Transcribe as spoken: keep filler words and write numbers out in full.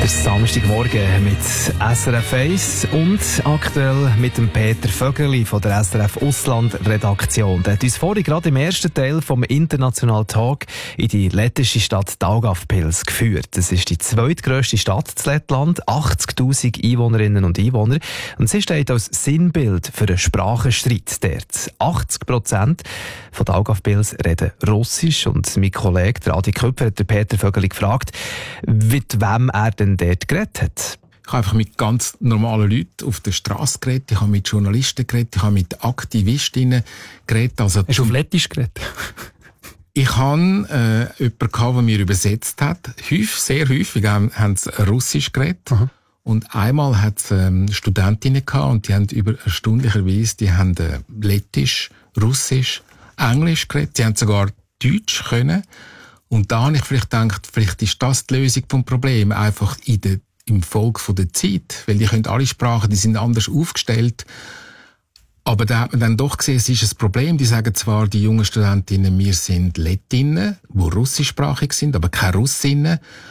Der Samstagmorgen mit S R F eins und aktuell mit dem Peter Vögeli von der S R F Ausland-Redaktion. Der hat uns vorhin gerade im ersten Teil vom International Talk in die lettische Stadt Daugavpils geführt. Das ist die zweitgrösste Stadt in Lettland, achtzigtausend Einwohnerinnen und Einwohner. Und sie steht als Sinnbild für einen Sprachenstreit dort. achtzig Prozent von Daugavpils reden Russisch und mein Kollege, der Adi Köpfer, hat der Peter Vögeli gefragt, mit wem er denn dort geredet hat. Ich habe einfach mit ganz normalen Leuten auf der Straße geredet, ich habe mit Journalisten geredet, ich habe mit Aktivistinnen geredet. Also Hast du auf Lettisch geredet? Ich hatte äh, jemanden, der mir übersetzt hat. Häufig, sehr häufig haben, haben sie Russisch geredet. Aha. Und einmal hat es ähm, Studentinnen gehabt und die haben über erstaunlicherweise, die haben äh, Lettisch, Russisch, Englisch geredet. Die haben sogar Deutsch können. Und da habe ich vielleicht gedacht, vielleicht ist das die Lösung des Problems, einfach in der, im Folge von der Zeit. Weil die können alle Sprachen, die sind anders aufgestellt. Aber da hat man dann doch gesehen, es ist ein Problem. Die sagen zwar, die jungen Studentinnen, wir sind Lettinnen, die russischsprachig sind, aber keine Russinnen.